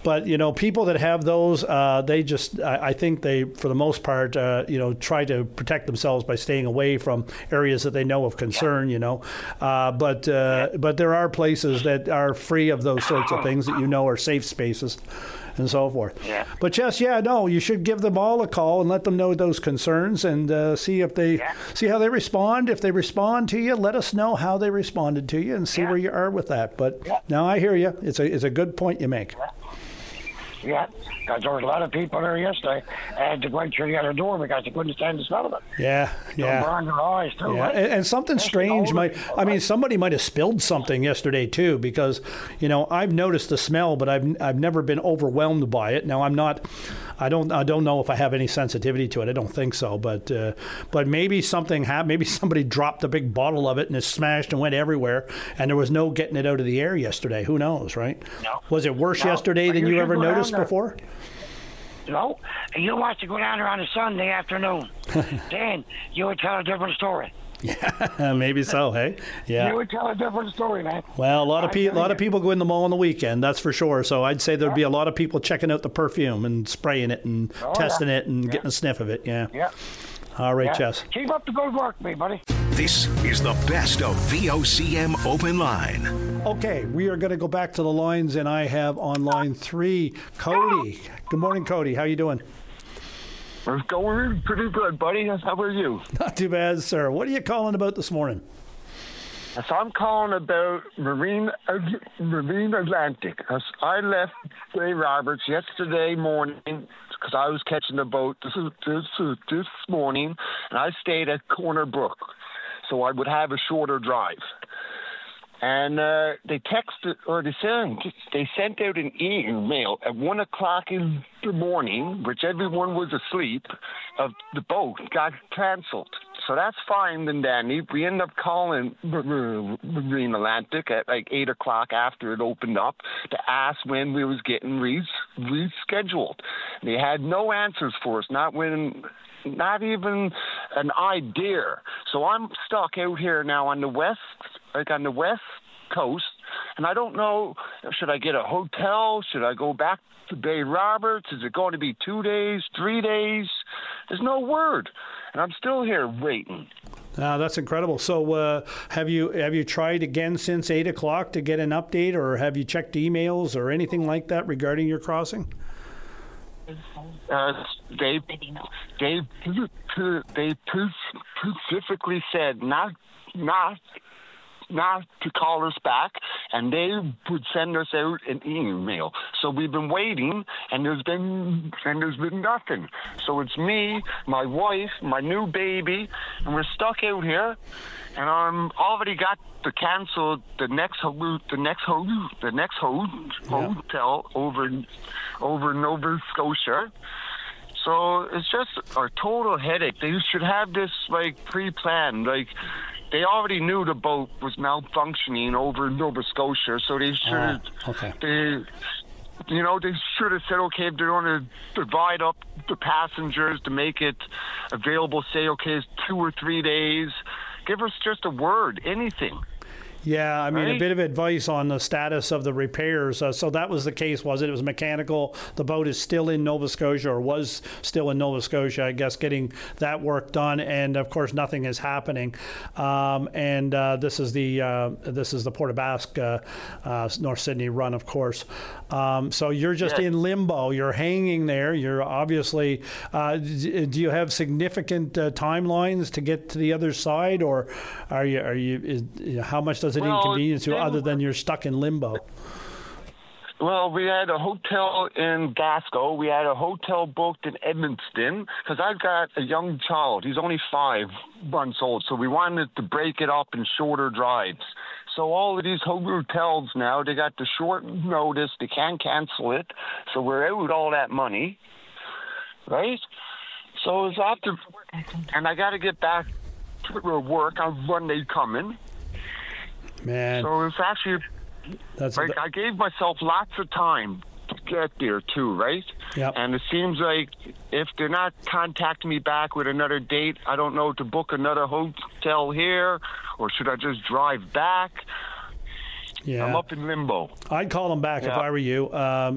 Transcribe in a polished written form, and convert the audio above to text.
But people that have those, they just, I think they, for the most part, try to protect themselves by staying away from areas that they know of concern. But there are places that are free of those sorts of things that are safe spaces and so forth. Yeah. But Jess, you should give them all a call and let them know those concerns and see if they see how they respond. If they respond to you, let us know how they responded to you and see where you are with that. But now I hear you. It's a good point you make. Yeah, because there was a lot of people there yesterday. I had to wait through the other door because they couldn't stand the smell of it. Yeah. Burn their eyes too. Yeah, right? and something strange somebody might have spilled something yesterday too, because I've noticed the smell, but I've never been overwhelmed by it. Now I don't know if I have any sensitivity to it. I don't think so, but maybe something happened. Maybe somebody dropped a big bottle of it and it smashed and went everywhere, and there was no getting it out of the air yesterday. Who knows, right? No. Was it worse yesterday than you ever noticed before? No. You want to go down there on a Sunday afternoon. Then you would tell a different story. Yeah, maybe so. Hey, yeah. You would tell a different story, man. Well, a lot of people go in the mall on the weekend. That's for sure. So I'd say there'd be a lot of people checking out the perfume and spraying it and testing it and getting a sniff of it. Yeah. Yeah. All right, Jess. Keep up the good work, me buddy. This is the best of VOCM Open Line. Okay, we are going to go back to the lines, and I have on line 3 Cody. Good morning, Cody. How you doing? It's going pretty good, buddy. How are you? Not too bad, sir. What are you calling about this morning? So I'm calling about Marine Atlantic. I left Bay Roberts yesterday morning because I was catching the boat this morning, and I stayed at Corner Brook, so I would have a shorter drive. And they texted, or they sent out an email at 1 o'clock in the morning, which everyone was asleep, of the boat got canceled. So that's fine and dandy. We ended up calling Marine Atlantic at like 8 o'clock after it opened up to ask when we was getting rescheduled. They had no answers for us, not even an idea. So I'm stuck out here now on the west coast, and I don't know, should I get a hotel? Should I go back to Bay Roberts? Is it going to be 2 days, 3 days? There's no word, and I'm still here waiting. That's incredible. So have you tried again since 8 o'clock to get an update, or have you checked emails or anything like that regarding your crossing? They specifically said not to call us back, and they would send us out an email. So we've been waiting, and there's been nothing. So it's me, my wife, my new baby, and we're stuck out here. And I'm already got to cancel the next hotel over Nova Scotia. So it's just a total headache. They should have this pre-planned. They already knew the boat was malfunctioning over Nova Scotia, so they should they should have said, okay, if they're going to divide up the passengers to make it available, say, okay, it's 2 or 3 days. Give us just a word, anything. Yeah, I mean, a bit of advice on the status of the repairs. So that was the case, was it? It was mechanical. The boat is still in Nova Scotia, or was still in Nova Scotia, I guess, getting that work done. And of course, nothing is happening. This is the Port aux Basques, North Sydney run, of course. So you're just in limbo. You're hanging there. You're obviously. Do you have significant timelines to get to the other side, or are you? How much does it inconvenience you other than you're stuck in limbo? Well, we had a hotel in Glasgow. We had a hotel booked in Edmonton because I've got a young child. He's only 5 months old, so we wanted to break it up in shorter drives. So all of these hotels now, they got the short notice. They can't cancel it, so we're out all that money, right? So it's after, and I got to get back to work on Monday coming. Man. So it's actually, I gave myself lots of time to get there too, right? Yep. And it seems like if they're not contacting me back with another date, I don't know to book another hotel here, or should I just drive back? Yeah. I'm up in limbo. I'd call them back if I were you.